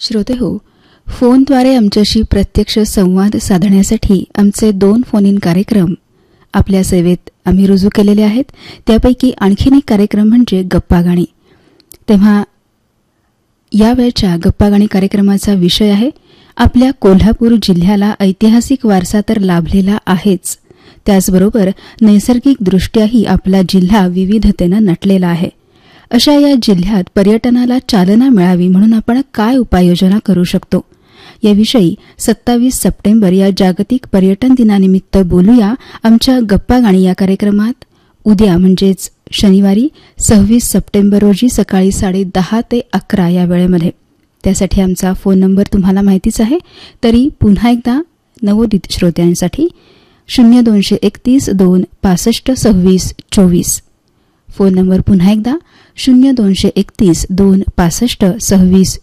श्रोतेहो, फोनद्वारे आमच्याशी प्रत्यक्ष संवाद साधण्यासाठी आमचे 2 फोन इन कार्यक्रम आपल्या सेवेत आम्ही रुजू केलेले आहेत. त्यापैकी आणखीन एक कार्यक्रम म्हणजे गप्पा गाणी. तेव्हा या वेळच्या गप्पा गाणी कार्यक्रमाचा विषय आहे, आपल्या कोल्हापूर जिल्ह्याला ऐतिहासिक वारसा तर लाभलेला आहेच, त्याचबरोबर नैसर्गिकदृष्ट्याही आपला जिल्हा विविधतेनं नटलेला आहे. अशा या जिल्ह्यात पर्यटनाला चालना मिळावी म्हणून आपण काय उपाययोजना करू शकतो, याविषयी 27 सप्टेंबर या जागतिक पर्यटन दिनानिमित्त बोलूया आमच्या गप्पा गाणी या कार्यक्रमात. उद्या म्हणजेच शनिवारी 26 सप्टेंबर रोजी सकाळी 10:30 ते 11 या वेळेमध्ये. त्यासाठी आमचा फोन नंबर तुम्हाला माहितीच आहे, तरी पुन्हा एकदा नवोदित श्रोत्यांसाठी 0231 2 65 26 24. फोन नंबर पुन्हा एकदा 0231 2 65 26